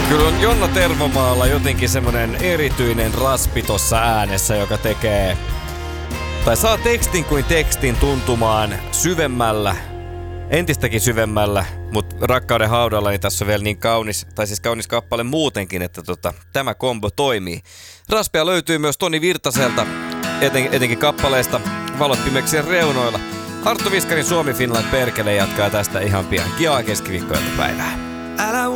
Kyllä on Jonna Tervomaalla jotenkin semmonen erityinen raspi tossa äänessä, joka tekee tai saa tekstin kuin tekstin tuntumaan syvemmällä, entistäkin syvemmällä, mutta Rakkauden haudalla niin tässä on vielä niin kaunis, tai siis kaunis kappale muutenkin, että tämä kombo toimii. Raspea löytyy myös Toni Virtaselta, etenkin kappaleesta Valot pimeksien reunoilla. Arttu Viskarin Suomi Finland perkele jatkaa tästä ihan pian. Kiaa keskiviikkoiltapäivää.